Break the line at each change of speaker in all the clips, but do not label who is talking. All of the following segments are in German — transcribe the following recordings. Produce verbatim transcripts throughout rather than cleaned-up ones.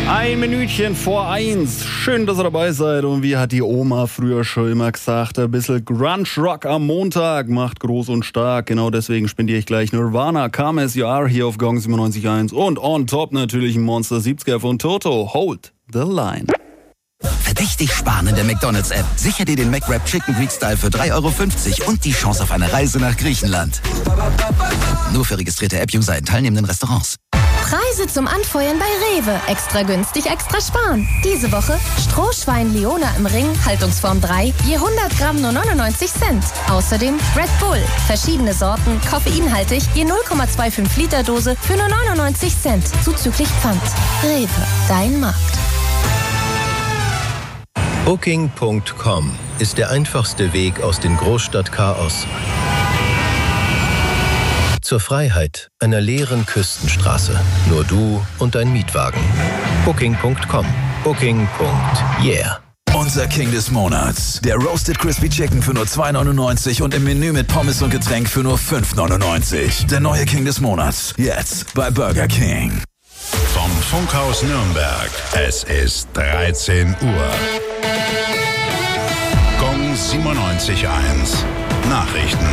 Ein Minütchen vor eins. Schön, dass ihr dabei seid. Und wie hat die Oma früher schon immer gesagt, ein bisschen Grunge-Rock am Montag macht groß und stark. Genau deswegen spendiere ich gleich Nirvana, Come As You Are hier auf Gong siebenundneunzig Komma eins. Und on top natürlich ein Monster siebziger von Toto, Hold the Line.
Verdächtig sparen in der McDonald's-App. Sicher dir den McWrap Chicken Greek Style für drei Euro fünfzig und die Chance auf eine Reise nach Griechenland. Nur für registrierte App-User in teilnehmenden Restaurants.
Preise zum Anfeuern bei Rewe. Extra günstig, extra sparen. Diese Woche Strohschwein Leona im Ring, Haltungsform drei, je hundert Gramm nur neunundneunzig Cent. Außerdem Red Bull, verschiedene Sorten, koffeinhaltig, je null Komma fünfundzwanzig Liter Dose für nur neunundneunzig Cent. Zuzüglich Pfand. Rewe, dein Markt.
Booking Punkt com ist der einfachste Weg aus dem Großstadtchaos zur Freiheit einer leeren Küstenstraße. Nur du und dein Mietwagen. Booking Punkt com. Booking. Yeah.
Unser King des Monats. Der Roasted Crispy Chicken für nur zwei neunundneunzig und im Menü mit Pommes und Getränk für nur fünf neunundneunzig. Der neue King des Monats. Jetzt bei Burger King.
Vom Funkhaus Nürnberg. Es ist dreizehn Uhr. Gong siebenundneunzig Komma eins. Nachrichten.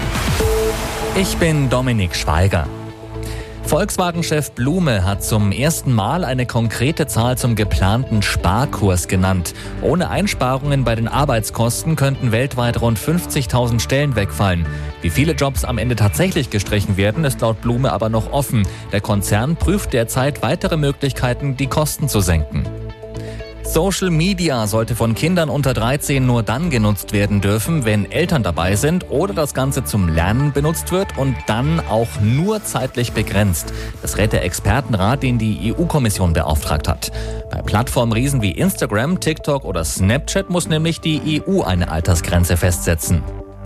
Ich bin Dominik Schweiger. Volkswagen-Chef Blume hat zum ersten Mal eine konkrete Zahl zum geplanten Sparkurs genannt. Ohne Einsparungen bei den Arbeitskosten könnten weltweit rund fünfzigtausend Stellen wegfallen. Wie viele Jobs am Ende tatsächlich gestrichen werden, ist laut Blume aber noch offen. Der Konzern prüft derzeit weitere Möglichkeiten, die Kosten zu senken. Social Media sollte von Kindern unter dreizehn nur dann genutzt werden dürfen, wenn Eltern dabei sind oder das Ganze zum Lernen benutzt wird und dann auch nur zeitlich begrenzt. Das rät der Expertenrat, den die E U-Kommission beauftragt hat. Bei Plattformriesen wie Instagram, TikTok oder Snapchat muss nämlich die E U eine Altersgrenze festsetzen.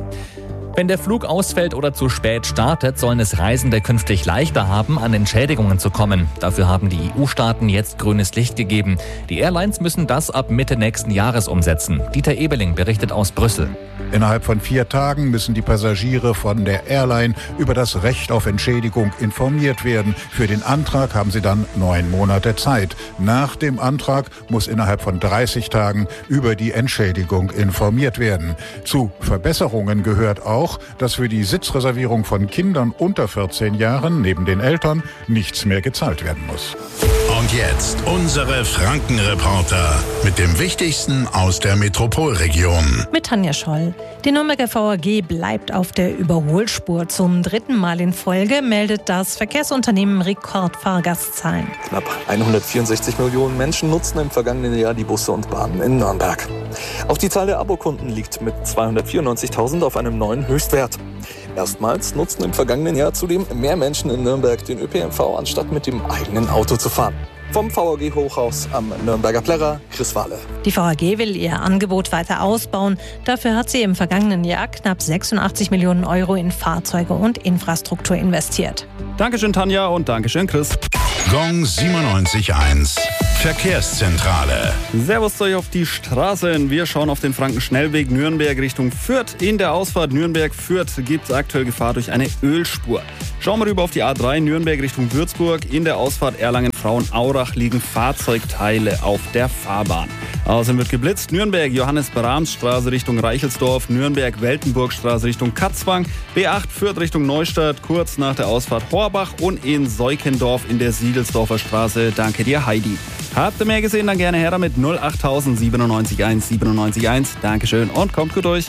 Wenn der Flug ausfällt oder zu spät startet, sollen es Reisende künftig leichter haben, an Entschädigungen zu kommen. Dafür haben die E U-Staaten jetzt grünes Licht gegeben. Die Airlines müssen das ab Mitte nächsten Jahres umsetzen. Dieter Ebeling berichtet aus Brüssel.
Innerhalb von vier Tagen müssen die Passagiere von der Airline über das Recht auf Entschädigung informiert werden. Für den Antrag haben sie dann neun Monate Zeit. Nach dem Antrag muss innerhalb von dreißig Tagen über die Entschädigung informiert werden. Zu Verbesserungen gehört auch, dass für die Sitzreservierung von Kindern unter vierzehn Jahren neben den Eltern nichts mehr gezahlt werden muss.
Und jetzt unsere Franken-Reporter mit dem Wichtigsten aus der Metropolregion.
Mit Tanja Scholl. Die Nürnberger V A G bleibt auf der Überholspur. Zum dritten Mal in Folge meldet das Verkehrsunternehmen Rekordfahrgastzahlen.
Knapp hundertvierundsechzig Millionen Menschen nutzten im vergangenen Jahr die Busse und Bahnen in Nürnberg. Auch die Zahl der Abokunden liegt mit zweihundertvierundneunzigtausend auf einem neuen Höchstwert. Erstmals nutzten im vergangenen Jahr zudem mehr Menschen in Nürnberg den Ö P N V, anstatt mit dem eigenen Auto zu fahren. Vom V A G-Hochhaus am Nürnberger Plärrer, Chris Wahle.
Die V A G will ihr Angebot weiter ausbauen. Dafür hat sie im vergangenen Jahr knapp sechsundachtzig Millionen Euro in Fahrzeuge und Infrastruktur investiert.
Dankeschön, Tanja, und Dankeschön, Chris.
Gong siebenundneunzig Komma eins. Verkehrszentrale.
Servus euch auf die Straßen. Wir schauen auf den Frankenschnellweg Nürnberg Richtung Fürth. In der Ausfahrt Nürnberg-Fürth gibt es aktuell Gefahr durch eine Ölspur. Schauen wir rüber auf die A drei Nürnberg Richtung Würzburg. In der Ausfahrt Erlangen-Frauenaurach liegen Fahrzeugteile auf der Fahrbahn. Außerdem wird geblitzt. Nürnberg Johannes-Brahms-Straße Richtung Reichelsdorf. Nürnberg-Weltenburgstraße Richtung Katzwang. B acht Fürth Richtung Neustadt. Kurz nach der Ausfahrt Horbach. Und in Seukendorf in der Siedelsdorfer Straße. Danke dir, Heidi. Habt ihr mehr gesehen, dann gerne her damit. null acht siebenundneunzig eins siebenundneunzig eins. Dankeschön und kommt gut durch.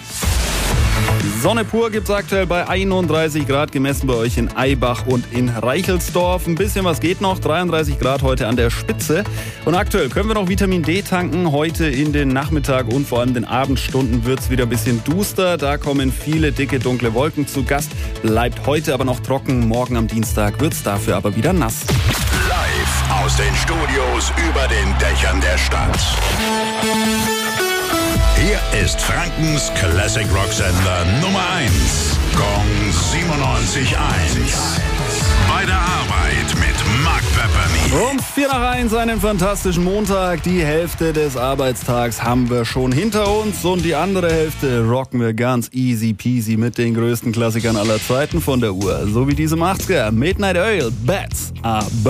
Sonne pur gibt's aktuell bei einunddreißig Grad, gemessen bei euch in Eibach und in Reichelsdorf. Ein bisschen was geht noch, dreiunddreißig Grad heute an der Spitze. Und aktuell können wir noch Vitamin D tanken. Heute in den Nachmittag und vor allem den Abendstunden wird's wieder ein bisschen duster. Da kommen viele dicke, dunkle Wolken zu Gast. Bleibt heute aber noch trocken. Morgen am Dienstag wird's dafür aber wieder nass.
Live aus den Studios über den Dächern der Stadt. Hier ist Frankens Classic Rock Sender Nummer eins. Gong siebenundneunzig Komma eins. Bei der Arbeit mit Mark Pepperny.
Um vier nach eins einen fantastischen Montag. Die Hälfte des Arbeitstags haben wir schon hinter uns und die andere Hälfte rocken wir ganz easy peasy mit den größten Klassikern aller Zeiten von der Uhr. So wie diese achtziger. Midnight Oil, Bats, are